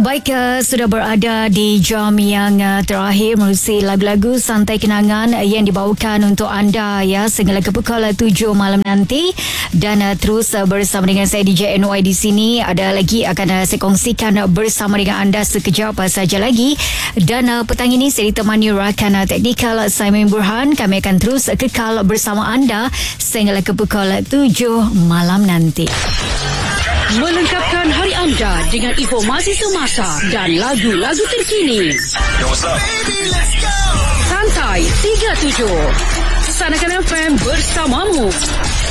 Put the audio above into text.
Baik, sudah berada di jam yang terakhir menerusi lagu-lagu santai kenangan yang dibawakan untuk anda ya sehingga ke pukul 7 malam nanti. Dan terus bersama dengan saya DJ NY di sini. Ada lagi akan saya kongsikan bersama dengan anda sekejap saja lagi. Dan petang ini saya ditemani rakan teknikal Simon Burhan. Kami akan terus kekal bersama anda sehingga ke pukul 7 malam nanti. Melengkapkan hari anda dengan informasi semasa dan lagu-lagu terkini. Santai 37 Sanakan FM bersamamu.